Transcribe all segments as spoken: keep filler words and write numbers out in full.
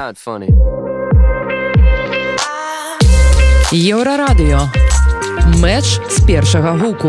Еўрарадыё. Мэч з першага гуку.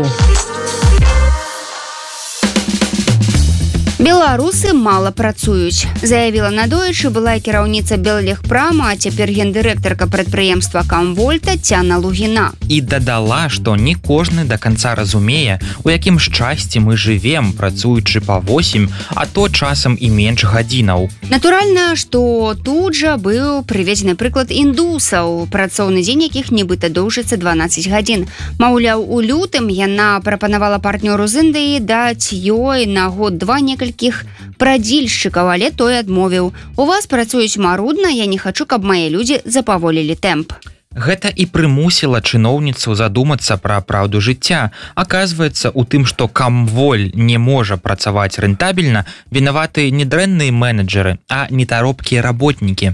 Беларусы мала працуюць, заявіла надоечы была кіраўніца Беллегпрама, а цяпер гендырэктарка прадпрыемства Камвольта Цяна Лугіна. І дадала, што не кожны да канца разумее, у якім шчасці мы жывем, працуючы па восем, а то часам і менш гадзінаў. Натуральна, што тут жа быў прыведзены прыклад індусаў, працоўны дзень якіх нібыта доўжыцца дванаццаць гадзін. Маўляў, у лютым яна прапанавала партнёру з Індыі даць ёй на год-два некалькі прадзільшчыкаў, але той адмовіў. У вас працуюць марудна, я не хачу, каб мае людзі запаволілі тэмп. Гэта і прымусіла чыноўніцу задумацца пра праўду жыцця. Аказваецца, у тым, што Камволь не можа працаваць рэнтабельна, вінаваты не дрэнныя менеджеры, а нетаропкія работнікі.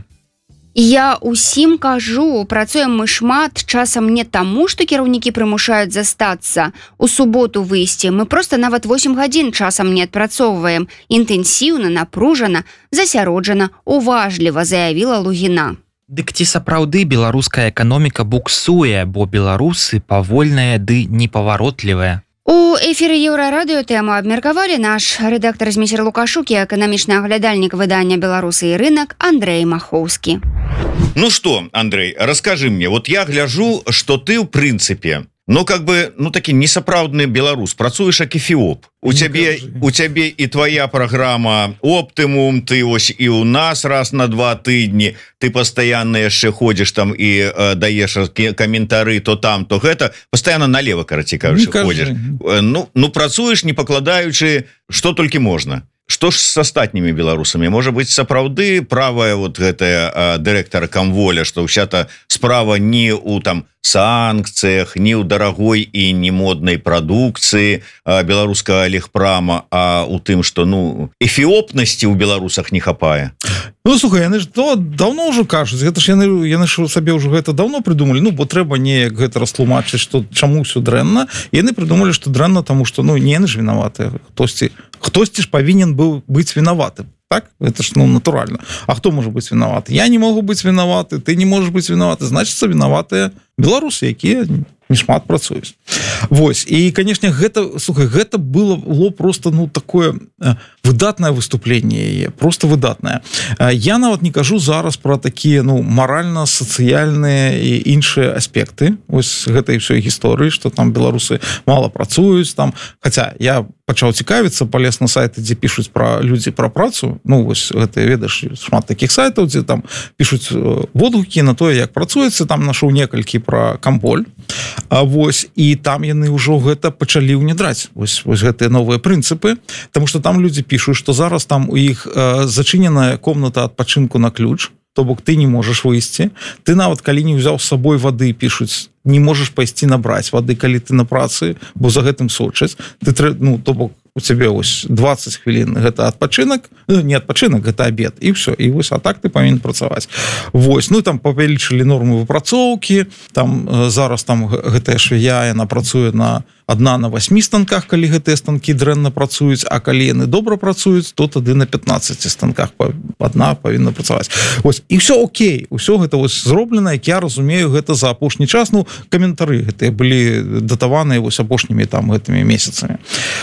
Я усім кажу, працуем мы шмат, часам не таму, што кіраўнікі прымушаюць застацца. У суботу выйсці мы проста нават восем гадзін часам не адпрацоўваем. Інтэнсіўна, напружана, засяроджана, уважліва, заявіла Лугіна. Дык ці сапраўды беларуская эканоміка буксуе, бо беларусы павольныя ды непаваротлівыя? У эфіры Еўрарадыё тэму абмеркавалі наш рэдактар Зміцер Лукашук і эканамічны аглядальнік выдання «Беларусы і рынок» Андрей Махоўскі. Ну что, Андрей, расскажи мне, вот я гляжу, что ты в принципе, ну как бы, ну таки несапраўдны беларус, працуешь как эфиоп. У не тебе, кажи. У тебе и твоя программа Оптимум, ты ось и у нас раз на два тыдни, ты постоянно еще ходишь там и э, даешь комментарии то там, то это, постоянно налево, короче, кажешь, ходишь. Ну, ну, працуешь, не покладаючи, что только можно. Что ж с астатнімі беларусамі? Можа быць, сапраўды правая вот гэтая а, дырэктара Камволя, што ўся та справа не ў там санкцыях, не ў дарагой і не моднай прадукцыі а, беларускага Легпрама, а ў тым, што ну эфіопнасці ў беларусах не хапае. Ну, слухай, яны ж то давно ўжо кажуць, гэта ж яны, яны ж сабе ўжо гэта давно придумалі, ну, бо трэба неяк гэта растлумачыць, што чаму ўсё дрэнна. Яны придумалі, што дрэнна, таму што, ну, не яны ж вінаватыя, хтосьці, хтосьці ж павінен быў быць вінаватым. Так? Это ж, ну, натуральна. А хто можа быць вінаваты? Я не могу быць вінаваты, ты не можаш быць вінаваты. Значыцца, вінаватыя беларусы, якія не шмат працуюць. Вось. І, канешне, гэта, слухай, гэта было, было просто, ну, такое выдатнае выступленне яе, просто выдатнае. Я нават не кажу зараз пра такія, ну, маральна-сацыяльныя і іншыя аспекты вось гэтай ўсёй гісторыі, што там беларусы мала працуюць, там, хаця я пачаў цікавіцца, палез на сайты, дзе пішуць пра людзі пра працу, ну, вось гэта, ведаш, шмат такіх сайтаў, дзе там пішуць водгукі на тое, як працуецца, там нашоў некалькі пра Камволь, а вось, і там яны ўжо гэта пачалі ўнядраць, вось, вось гэтыя новыя прынцыпы, таму што там людзі пішуць, што зараз там у іх э, зачыненая комната адпачынку на ключ, то бок ты не можаш выйсці, ты нават калі не ўзяў з сабой вады, пішуць, не можаш пайсці набраць вады, калі ты на працы, бо за гэтым сочаць, ты, ну, то бок у цябе ось двадцать хвілін гэта адпачынак, не адпачынак, гэта абед, і все, і вось, а так ты павінен працаваць. Вось, ну, там павялічылі нормы выпрацоўкі, там зараз там гэтая швея, яна працуе на адна на восьмі станках, калі гэтыя станкі дрэнна працуюць, а калі яны добра працуюць, то тады на пятнаццаці станках адна павінна працаваць. Вось, і все окей, усё гэта вось зроблена, як я разумею, гэта за апошні час, ну, каментары гэтыя былі датаваныя вось апошнімі там гэтымі месяцамі.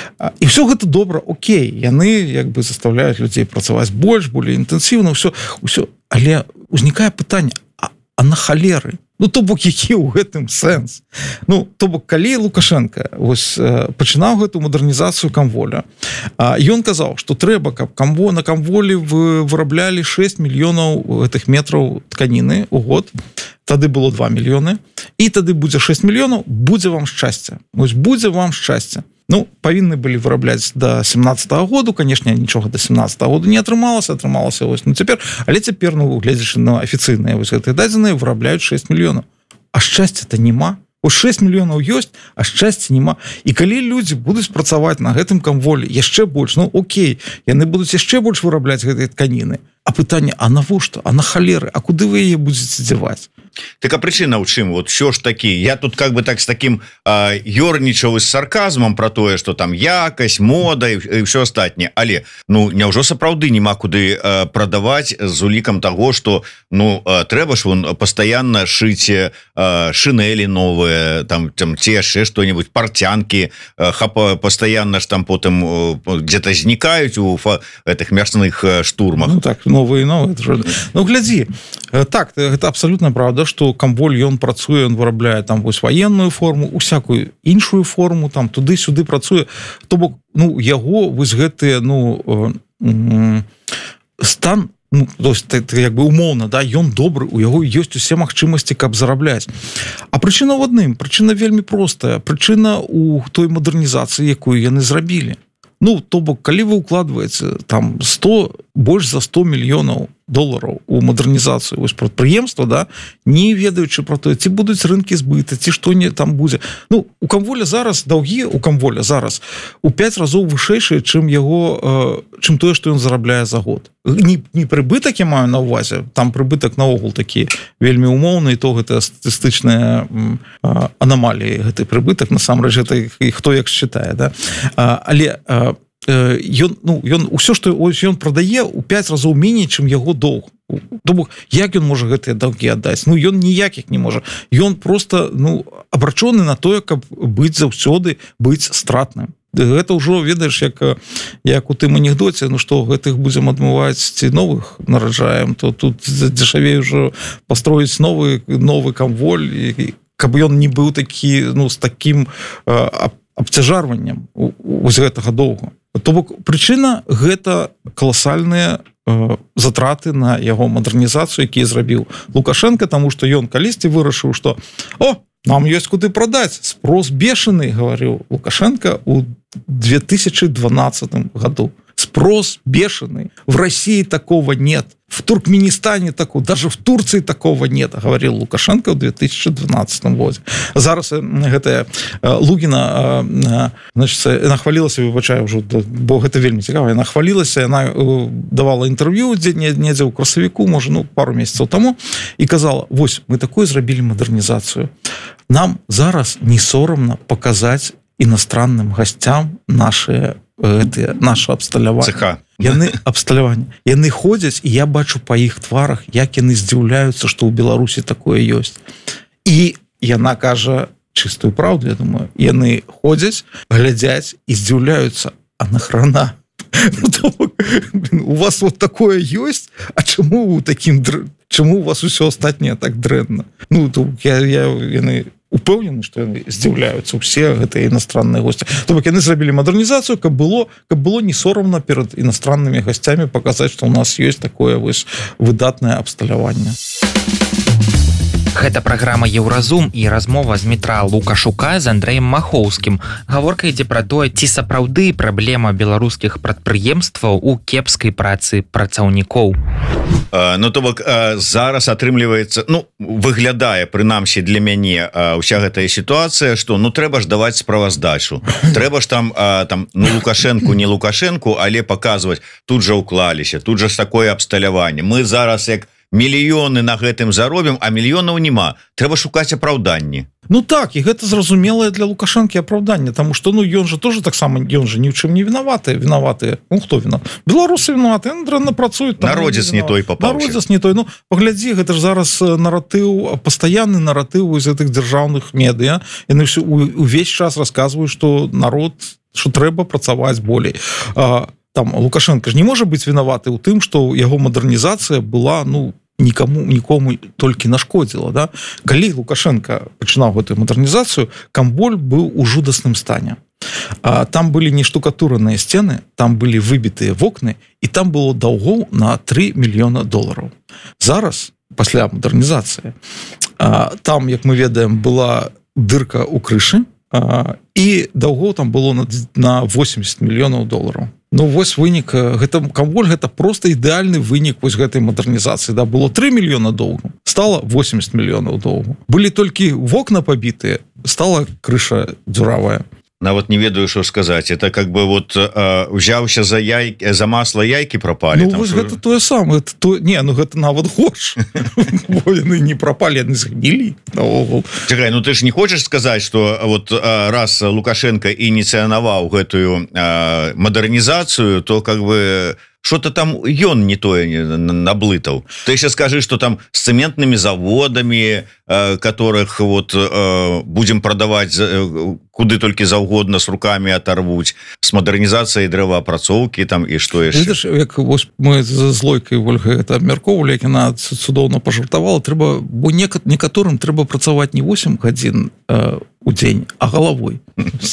І все гэта добра, окей, яны як бы заставляюць людзей працаваць больш, болей інтэнсіўна, ўсё, ўсё, але узнікае пытанне, а, а на халеры? Ну, то бок, які ў гэтым сэнс? Ну, то бок, калі Лукашенко вось, пачынаў гэту мадэрнізацыю Камволя, ён казаў, што трэба, каб Камволь, на Камволі выраблялі шэсць мільёнаў гэтых метраў тканіны ў год, тады было два мільёны, і тады будзе шэсць мільёнаў, будзе вам шчасце. Вось будзе вам шчасце. Ну, павінны былі вырабляць да семнаццатага году, канешне, нічога да семнаццатага году не атрымалася, атрымалася вось, ну, цяпер, але цяпер, ну, гледзячы на афіцыйныя вось гэтыя дадзеныя, вырабляюць шэсць мільёнаў. А шчасця-то няма. Ось шэсць мільёнаў ёсць, а шчасця няма. І калі людзі будуць працаваць на гэтым Камволі яшчэ больш, ну, окей, яны будуць яшчэ больш вырабляць гэтыя тканіны, А пытанне, а навошта, а на халеры, а куды вы яе будете дзяваць? Так а причина у чым? Вот все ж таки, я тут как бы так с таким э, ёрнічаў з сарказмом про тое, что там якость, мода и, и все остатнее. Але ну няўжо сапраўды нема куды э, продавать з улікам того, что ну э, трэба ж вон постоянно шить э, шинели новые, там, там те яшчэ что-нибудь, портянки, э, хапа постоянно ж там потом э, где-то зникают у фа, этих мясных э, штурмах. Ну так, новые и новые. Ну глядзі, так, это абсолютно правда, что Камволь, ён працуе, ён вырабляе там вось военную форму, усякую іншую форму, там туды-сюды працуе, то бок ну яго вось гэтыя ну э, стан, ну то есть так, як бы умоўна, да, ён добры, у яго ёсць усе магчымасці, каб зарабляць. А прычына ў адным, прычына вельмі простая, прычына у той мадэрнізацыі, якую яны зрабілі. Ну то бок калі вы укладваеце там сто больш за сто мільёнаў долараў у мадэрнізацыю вось прадпрыемства, да, не ведаючы про тое, ці будуць рынкі збыта, ці што не там будзе. Ну у Камволя зараз даўгі у Камволя зараз у пяць разоў вышэйшыя, чым яго э, чым тое, што ён зарабляе за год. Не, не прыбытак я маю на ўвазе, там прыбытак наогул такі вельмі умоўны, і то гэта статыстычныя э, анамаліі гэты прыбытак, насамрэч гэта і хто як считае, да. А, але э, ён ну ён усё што ён прадае у пяць разоў меней, чым яго доўг. То бок як ён можа гэтыя даўгі аддаць? Ну ён ніякіх не можа. Ён просто ну абрачоны на тое, каб быць заўсёды быць стратным. Гэта ўжо ведаеш як як у тым анекдоце, ну што гэтых будзем адмываць ці новых нараджаем, то тут дзешавей ужо пастроіць новы новы Камволь, і каб ён не быў такі ну з такім абцяжарваннем вось гэтага доўгу. То бок прычына гэта каласальныя э, затраты на яго мадэрнізацыю, які зрабіў Лукашенко, таму што ён калісьці вырашыў, што о, нам ёсць куды прадаць, спрос бешаны, гаварыў Лукашенко у две тысячи двенадцатом году. Спрос бешеный. В России такого нет. В Туркменистане такого, даже в Турции такого нет, говорил Лукашенко в две тысячи двенадцатом году. Зараз гэтая Лугина, значит, она хвалилася, выбачаю уже, бо гэта вельмі цікава, она хвалилася, она давала интервью недзе ў красавіку, можа, ну, пару месяцаў тому, и казала, вось, мы такое зрабілі модернизацию. Нам зараз не соромно показать иностранным гостям наши это наше абсталяванне. Цеха. Яны абсталяванне. Яны ходзяць, і я бачу па іх тварах, як яны здзіўляюцца, што ў Беларусі такое ёсць. І яна кажа чыстую праўду, я думаю. Яны ходзяць, глядзяць і здзіўляюцца. А нахрана? Ну, то, у вас вот такое ёсць, а чаму у такім чаму у вас усё астатняе так дрэнна? Ну, то я, я яны упэўнены, што яны здзіўляюцца ўсе гэтыя іностранныя госці. То бок яны зрабілі мадэрнізацыю, каб было каб было не сорамна перад іностраннымі гасцямі паказаць, што ў нас ёсць такое вось выдатнае абсталяванне. Гэта праграма Еўразум і размова з метра Лукашука з Андрэем Махоўскім. Гаворка ідзе пра тое, ці сапраўды праблема беларускіх прадпрыемстваў у кепскай працы працаўнікоў. Ну то бок зараз атрымліваецца, ну выглядае прынамсі для мяне ўся гэтая сітуацыя, што ну трэба ж даваць справаздачу. Трэба ж там там ну Лукашенку не Лукашенку, але паказваць, тут жа ўклаліся, тут жа ж такое абсталяванне. Мы зараз як мільёны на гэтым заробім, а мільёнаў няма. Трэба шукаць апраўданні. Ну так, і гэта зразумелае для Лукашэнкі апраўданне, таму што ну ён жа тоже таксама ён жа ні ў чым не вінаваты, вінаваты. Ну хто вінаваты? Беларусы вінаваты, яны дрэнна працуюць. Народзец не той папаўся. Народзец не той. Ну паглядзі, гэта ж зараз наратыў, пастаянны наратыў з гэтых дзяржаўных медыа. Яны ўсё увесь час расказваюць, што народ, што трэба працаваць болей. А, там Лукашенко ж не можа быць вінаваты ў тым, што яго мадэрнізацыя была, ну, никому, нікому толькі нашкодзіла, да? Калі Лукашенко пачынаў гэтую мадэрнізацыю, Камволь быў у жудасным стане. А, там былі не штукатураныя сцены, там былі выбітыя вокны, і там было даўгоў на три мільёна долараў. Зараз, пасля мадэрнізацыі, а, там, як мы ведаем, была дырка ў крышы, а, і даўгоў там было на, на восемьдесят мільёнаў долараў. Ну вось вынік, гэта Камволь гэта просто ідэальны вынік вось гэтай мадэрнізацыі, да, было три мільёна доўгу, стала восемьдесят мільёнаў доўгу. Былі толькі вокна пабітыя, стала крыша дзюравая. нават не ведаю, что сказать. Это как бы вот э, взяўся за яйки, за масло яйки пропали. Ну, вось гэта тое самае. То... Не, ну гэта нават горш. Бо яны не пропали, яны згнілі наогул. Чакай, ну ты ж не хочешь сказать, что вот э, раз Лукашенко ініцыянаваў гэтую э, модернизацию, то как бы... Что-то там ён не тое наблытаў. Ты еще скажи, что там с цементными заводами, э, которых вот э, будем продавать э, куды только заўгодна, с руками оторвуть, с модернизацией дрэваапрацоўкі там и что еще. Видишь, як вось мы з Лойкай Вольгай это абмяркоўвалі, як яна цудоўна пажартавала, трэба, бо некаторым трэба працаваць не восемь гадзін э, у дзень, а галавой.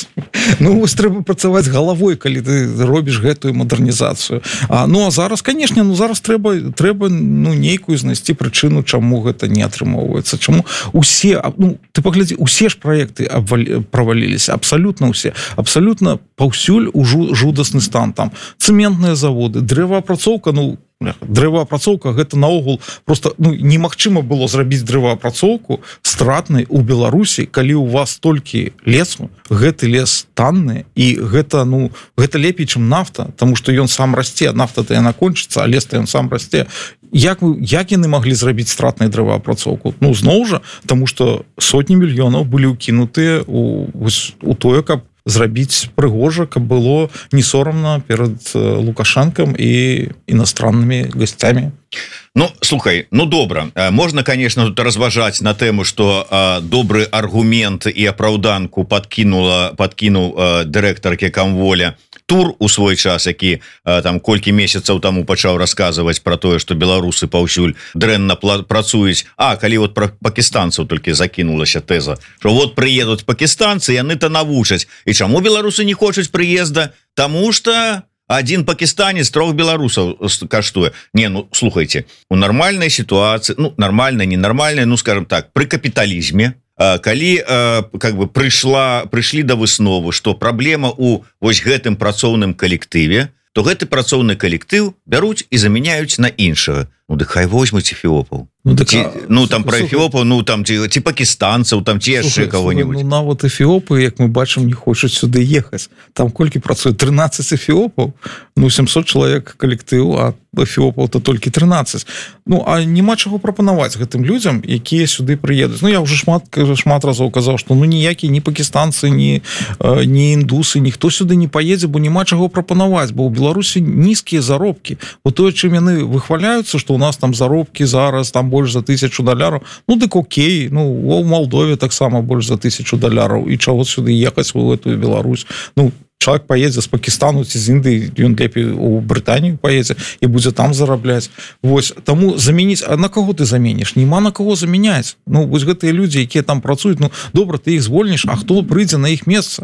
Ну вось трэба працаваць галавой, калі ты робіш гэтую мадэрнізацыю. А, ну а зараз, конечно, ну зараз трэба трэба ну нейкую знайсці прычыну, чаму гэта не атрымоўваецца. Чаму усе, ну ты паглядзі, усе ж праекты праваліліся, абсалютна ўсе, абсалютна паўсюль ужо жудасны стан там. Цэментныя заводы, дрэваапрацоўка, ну дрэваапрацоўка гэта наогул просто ну немагчыма было зрабіць дрэваапрацоўку стратнай у Беларусі, калі у вас толькі лесу, гэты лес танны, і гэта ну гэта лепей, чым нафта, тому что ён сам расце, нафта-то яна кончыцца, а лес-то ён сам расце. Як вы як яны маглі зрабіць стратнай дрэваапрацоўку? Ну зноў жа, тому что сотні мільёнаў былі ўкінутыя у, у тое, каб зрабіць прыгожа, каб было не сорамна перад Лукашенком і иностранными гостями. Ну, слухай, ну добра. Можно, конечно, тут разважаць на тему, что а, добрый аргумент и апраўданку подкинула, подкинул а, дырэктарке Камволя Тур у свой час, які а, там колькі месяцаў таму пачаў расказваць про тое, что беларусы паўсюль дрэнна працуюць. А калі вот про пакистанцаў толькі закінулася тэза, что вот приедут пакистанцы, яны-то навучаць. І чаму беларусы не хочуць прыезда? Таму что один пакистанец трех белорусов каштуе. Не, ну, слухайте, у нормальной ситуации, ну, нормальной, ненормальной, ну, скажем так, при капитализме, калі как бы пришла, пришли до высновы, что проблема у вось гэтым працоўным калектыве, то гэты працоўны калектыў бяруць і заменяюць на іншага. Ну, дык хай возьмуць эфіопаў. Ну, так, ці, ну там про эфіопаў, ну там ці, ці пакістанцаў, там ці яшчэ кого-нибудь. Ну, нават эфіопы, як мы бачым, не хочуць сюды ехаць. Там колькі працуе? трынаццаць эфіопаў, ну сямсот чалавек калектыў, а эфіопаў-то толькі трынаццаць. Ну, а няма чаго прапанаваць гэтым людзям, якія сюды прыедуць. Ну, я ўжо шмат, шмат разоў казаў, што ну ніякія ні пакістанцы, ні, ні індусы, ніхто сюды не паедзе, бо няма чаго прапанаваць, бо ў Беларусі нізкія заробкі. Вот тое, чым яны выхваляюцца, што у нас там заробкі зараз там больш за тысячу даляраў, ну дык окей, ну у Молдове таксама больш за тысячу даляраў, і чаго сюды ехаць у гэтую Беларусь? Ну чалавек поедзе з Пакістану ці з Індыі, ён лепей у Брытанію поедзе і будзе там зарабляць. Вось, таму замяніць, а на каго ты заменіш? Нема на каго замяняць. Ну вось гэтыя людзі, якія там працуюць, ну добра, ты іх звольніш, а хто прыйдзе на іх месца?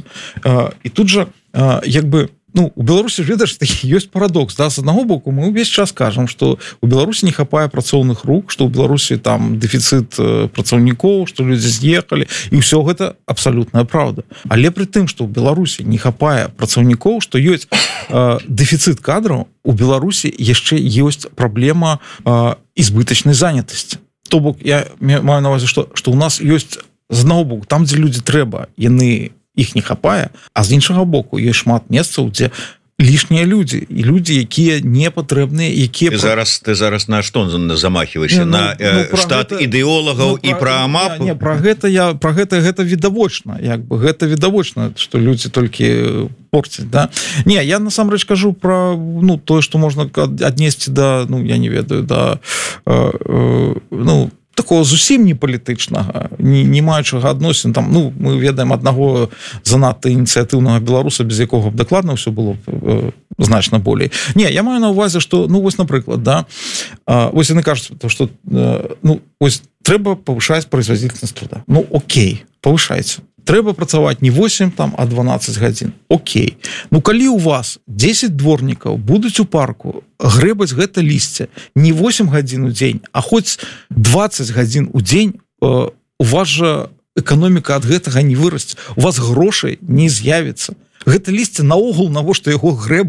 І тут жа як бы ну, у Беларусі ведаеш, ёсць парадокс, да? З аднаго боку мы ўвесь час кажам, што у Беларусі не хапае працоўных рук, што ў Беларусі там дэфіцыт працаўнікоў, што людзі з'ехалі, і ўсё гэта абсалютная праўда. Але пры тым, што ў Беларусі не хапае працаўнікоў, што ёсць э, дэфіцыт кадраў, у Беларусі яшчэ ёсць праблема э, избытачнай занятасці. То бок я маю на ўвазе, што, што ў нас ёсць з аднаго боку, там, дзе людзі трэба, яны іх не хапае, а з іншага боку ёсць шмат месцаў, дзе лішнія людзі і людзі, якія не патрэбныя, якія ты зараз ты зараз на што замахиваешься? Ну, на ну, штат гэта, ідэолагаў ну, і пра АМАП? Не, не, пра гэта я пра гэта гэта відавочна, як бы гэта відавочна, што людзі толькі порцяць, да? Не, я насамрэч кажу пра ну тое, што можна аднесці да, ну я не ведаю, да э, э, ну такого зусім не палітычнага, не, не маючага адносін там, ну мы ведаем аднаго занадта ініцыятыўнага беларуса, без якога б дакладна ўсё было э, значна болей. Не, я маю на ўвазе, што ну вось напрыклад, да, э, вось яны кажуць, што э, ну вось трэба павышаць производительнасць труда. Ну окей, павышайце. Трэба працаваць не восемь там, а дванаццаць гадзін. Окей. Ну калі у вас дзесяць дворнікаў будуць у парку грэбаць гэта лісце не восемь гадзін у дзень, а хоць дваццаць гадзін у дзень, э, у вас жа эканоміка ад гэтага не вырасце. У вас грошай не з'явіцца. Гэта лісце наогул навошта яго грэбаць?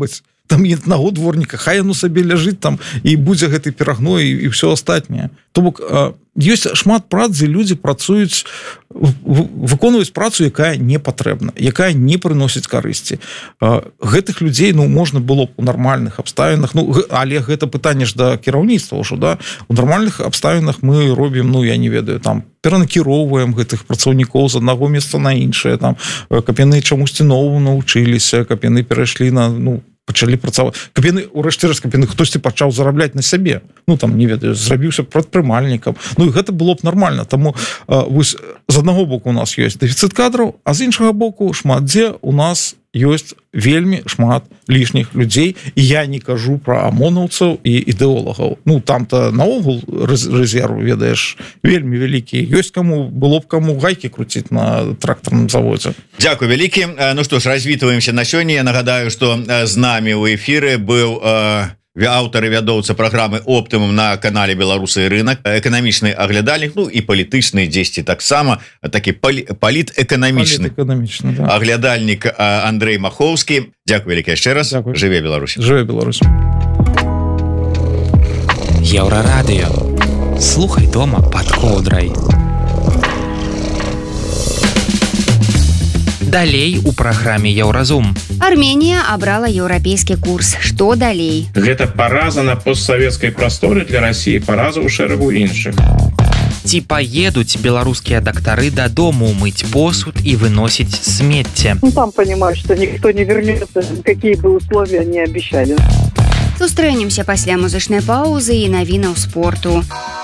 там є аднаго дворніка, хай яно сабе ляжыць там і будзе гэты перагной і, і все астатняе. То бок ёсць шмат прац, дзе людзі працуюць, выконваюць працу, якая не патрэбна, якая не прыносіць карысці. Гэтых людзей, ну, можна было б у нармальных абставінах, ну, але гэта пытанне ж да кіраўніцтва ўжо, да? У нармальных абставінах мы робім, ну, я не ведаю, там, перанакіроўваем гэтых працаўнікоў з аднаго месца на іншае, там, каб яны чамусьці нову навучыліся, каб яны перайшлі на, ну, пачалі працаваць, каб яны урэшце рэшт, каб яны хтосьці пачаў зарабляць на сябе, ну там не ведаю, зрабіўся прадпрымальнікам, ну і гэта было б нармальна. Таму вось з аднаго боку у нас ёсць дэфіцыт кадраў, а з іншага боку шмат дзе у нас ёсць вельмі шмат лішніх людзей, і я не кажу пра амонаўцаў і ідэолагаў. Ну там-то наогул рэзерв, ведаеш, вельмі вялікі, ёсць каму, было б каму гайкі круціць на трактарным заводзе. Дзякуй вялікі. Ну што ж, развітваемся на сёння. Я нагадаю, што з намі ў эфіры быў аўтар і вядоўца праграмы «Оптымум» на канале «Беларусы і рынок», эканамічны аглядальнік, ну і палітычны дзесьці таксама, такі палітэканамічны да. аглядальнік Андрэй Махоўскі. Дзякуй вялікі яшчэ раз. Дзякуй. Жыве Беларусь. Жыве Беларусь. Еўрарадыё. Слухай дома пад коўдрай. Далей у праграме Еўразум. Арменія абрала еўрапейскі курс. Што далей? Гэта параза на постсавецкай прасторы для Расіі, параза ў шэрагу іншых. Ці паедуць беларускія дактары дадому мыць посуд і выносіць смецце? Ну, там понимаешь, что никто не вернется, какие бы условия не обещали. Сустрэнемся пасля музычнай паўзы і навінаў спорту.